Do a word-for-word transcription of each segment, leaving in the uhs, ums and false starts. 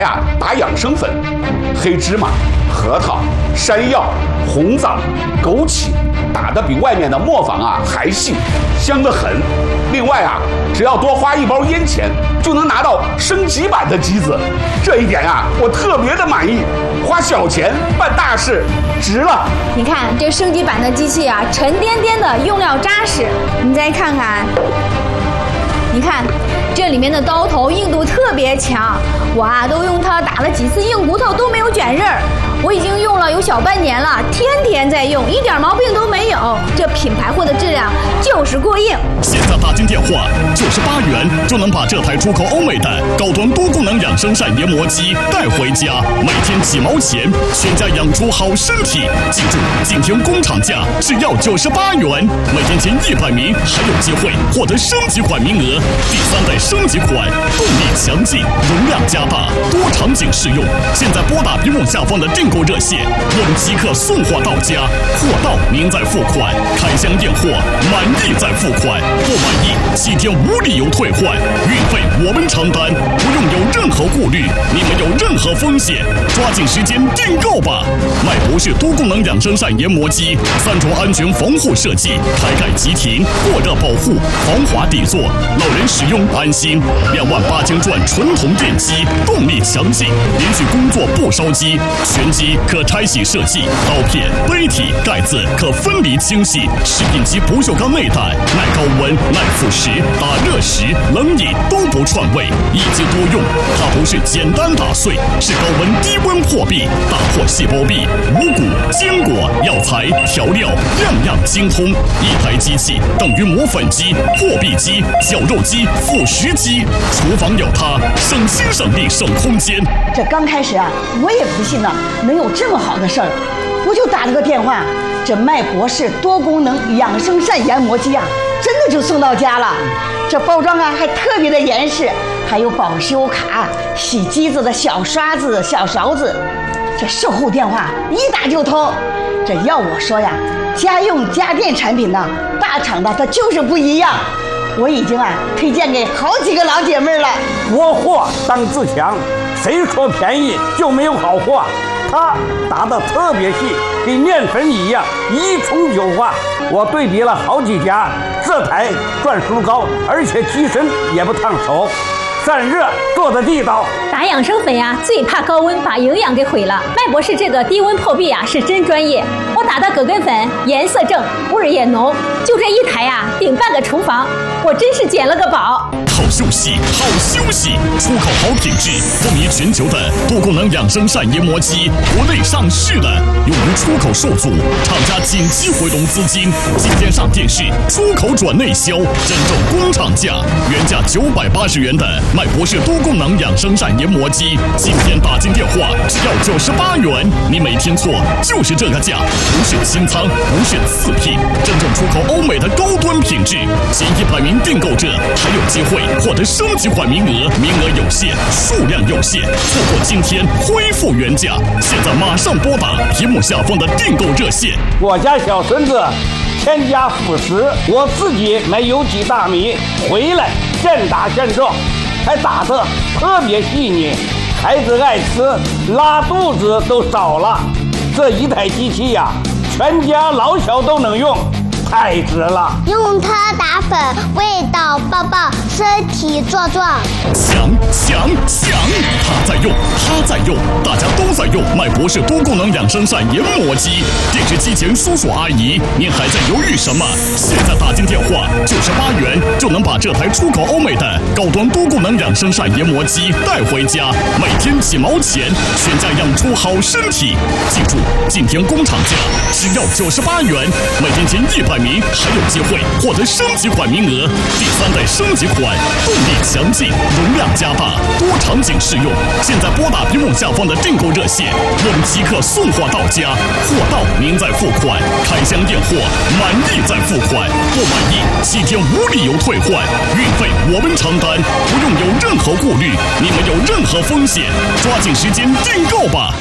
呀，打养生粉，黑芝麻、核桃、山药、红枣、枸杞，打得比外面的磨坊啊还细，香得很。另外啊，只要多花一包烟钱，就能拿到升级版的机子，这一点啊，我特别的满意。花小钱办大事，值了。 你看这升级版的机器啊，沉甸甸的，用料扎实。你再看看，你看这里面的刀头硬度特别强，我啊都用它打了几次硬骨头都没有卷刃儿。我已经用了有小半年了，天天在用，一点毛病都没有。这品牌货的质量就是过硬。 现在打进电话九十八元就能把这台出口欧美的高端多功能养生膳研磨机带回家，每天几毛钱，全家养出好身体。记住，今天工厂价只要九十八元，每天前一百名还有机会获得升级款名额。第三代升级款，动力强劲，容量加大，多场景适用。现在拨打屏幕下方的订购热线，我们即刻送货到家，货到您再付款，开箱验货，满意再付款，不满意七天无理由退换，运费我们承担，不用有任何顾虑，你们有任何风险，抓紧时间订购吧。麦博士多功能养生膳研磨机，三重安全防护设计，开盖即停，过热保护，防滑底座，老人使用安心。两万八千转纯铜电机，动力强劲，连续工作不烧机，全机可拆洗设计，刀片、杯体、盖子可分离清洗，食品级不锈钢内胆，耐高温、耐腐蚀，打热食、冷饮都不串味，一机多用。它不是简单打碎，是高温低温破壁，打破细胞壁，五谷、坚果、药材、调料样样精通。一台机器等于磨粉机、破壁机、绞肉机、腐蚀机，厨房有它，省心省力省空间。 这刚开始啊，我也不信呢，能有这么好的事儿，我就打了个电话，这麦博士多功能养生膳研磨机啊，真的就送到家了。这包装啊还特别的严实，还有保修卡、洗机子的小刷子、小勺子。这售后电话一打就通。这要我说呀，家用家电产品呢，大厂的它就是不一样。我已经啊推荐给好几个老姐妹了。 国货当自强，谁说便宜就没有好货？它打得特别细，跟面粉一样，一冲就化。我对比了好几家，这台转速高，而且机身也不烫手，散热做的地道。 打养生粉呀，最怕高温把营养给毁了。麦博士这个低温破壁啊，是真专业。我打的葛根粉颜色正，味儿也浓，就这一台呀，顶半个厨房，我真是捡了个宝。 好休息，好休息，出口好品质，风靡全球的多功能养生膳研磨机，国内上市的，由于出口受阻，厂家紧急回笼资金，今天上电视，出口转内销，真正工厂价，原价九百八十元的麦博士多功能养生膳研磨机，今天打进电话只要九十八元，你没听错，就是这个价，不是清仓，不是次品，真正出口欧美的高端品质，前一百名订购者还有机会获得升级款名额，名额有限，数量有限，错过今天恢复原价，现在马上拨打屏幕下方的订购热线。 我家小孙子添加辅食，我自己买有机大米回来现打现种，还打得特别细腻，孩子爱吃，拉肚子都少了。这一台机器呀、啊，全家老小都能用，太值了。 用它打粉，味道棒棒，身体壮壮。 强强强！他在用，他在用，大家都在用麦博士多功能养生膳研磨机。电视机前叔叔阿姨，您还在犹豫什么？现在打进电话，九十八元就能把这台出口欧美的高端多功能养生膳研磨机带回家，每天几毛钱，全家养出好身体。记住，今天工厂价只要九十八元，每天前一百名还有机会获得升级款名额。第三代升级款，动力强劲，容量加大，多场景适用。现在拨打屏幕下方的订购热线，我们即刻送货到家，货到您再付款，开箱验货，满意再付款，不满意七天无理由退换，运费我们承担，不用有任何顾虑，你们有任何风险，抓紧时间订购吧。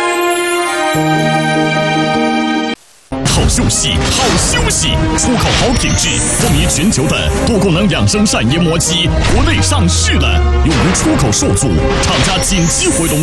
好休息，好休息，出口好品质，风靡全球的多功能养生膳研磨机，国内上市的，由于出口受阻，厂家紧急回笼。